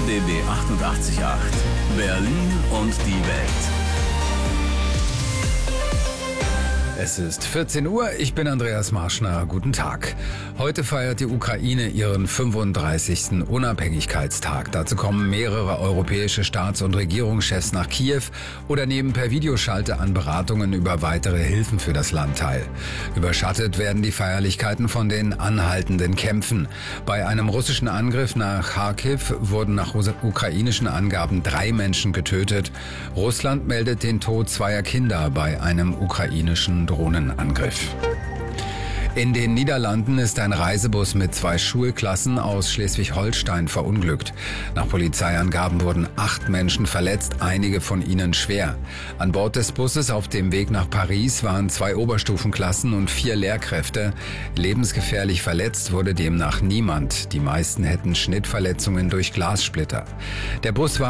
RBB 88.8 Berlin und die Welt. Es ist 14 Uhr, ich bin Andreas Marschner, guten Tag. Heute feiert die Ukraine ihren 35. Unabhängigkeitstag. Dazu kommen mehrere europäische Staats- und Regierungschefs nach Kiew oder nehmen per Videoschalte an Beratungen über weitere Hilfen für das Land teil. Überschattet werden die Feierlichkeiten von den anhaltenden Kämpfen. Bei einem russischen Angriff nach Kharkiv wurden nach ukrainischen Angaben 3 Menschen getötet. Russland meldet den Tod 2 Kinder bei einem ukrainischen Drohnenangriff. In den Niederlanden ist ein Reisebus mit 2 Schulklassen aus Schleswig-Holstein verunglückt. Nach Polizeiangaben wurden 8 Menschen verletzt, einige von ihnen schwer. An Bord des Busses auf dem Weg nach Paris waren 2 Oberstufenklassen und 4 Lehrkräfte. Lebensgefährlich verletzt wurde demnach niemand. Die meisten hätten Schnittverletzungen durch Glassplitter. Der Bus war